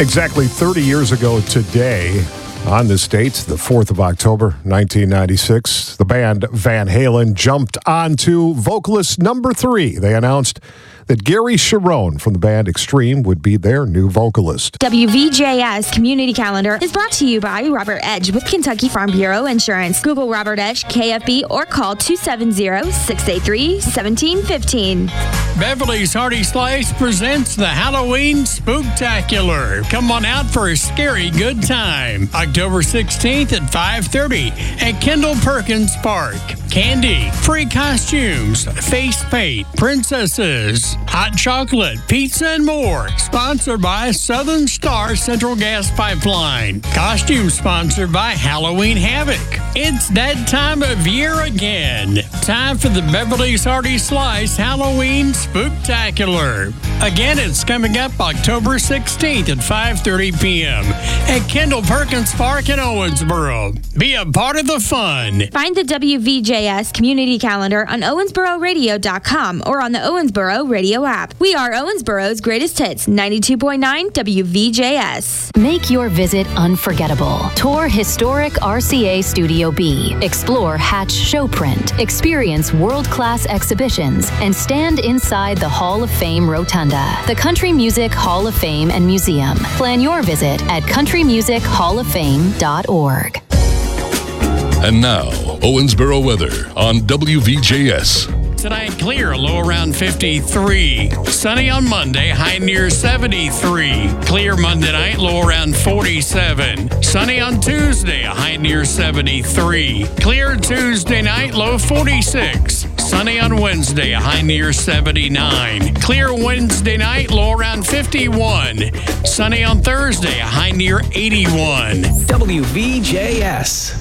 Exactly 30 years ago today, on this date, the 4th of October, 1996, the band Van Halen jumped onto vocalist number 3. They announced that Gary Cherone from the band Extreme would be their new vocalist. WVJS Community Calendar is brought to you by Robert Edge with Kentucky Farm Bureau Insurance. Google Robert Edge, KFB, or call 270-683-1715. Beverly's Hearty Slice presents the Halloween Spooktacular. Come on out for a scary good time. October 16th at 5:30 at Kendall Perkins Park. Candy, free costumes, face paint, princesses, hot chocolate, pizza, and more. Sponsored by Southern Star Central Gas Pipeline. Costume sponsored by Halloween Havoc. It's that time of year again. Time for the Beverly's Hearty Slice Halloween Spooktacular. Again, it's coming up October 16th at 5:30 p.m. at Kendall Perkins Park in Owensboro. Be a part of the fun. Find the WVJS Community Calendar on owensbororadio.com or on the Owensboro Radio app. We are Owensboro's greatest hits, 92.9 WVJS. Make your visit unforgettable. Tour historic RCA Studio B. Explore Hatch Showprint. Experience world-class exhibitions and stand inside the Hall of Fame Rotunda. The Country Music Hall of Fame and Museum. Plan your visit at countrymusichofoffame.org. And now, Owensboro weather on WVJS. Tonight, clear, low around 53. Sunny on Monday, high near 73. Clear Monday night, low around 47. Sunny on Tuesday, a high near 73. Clear Tuesday night, low 46. Sunny on Wednesday, a high near 79. Clear Wednesday night, low around 51. Sunny on Thursday, a high near 81. WVJS.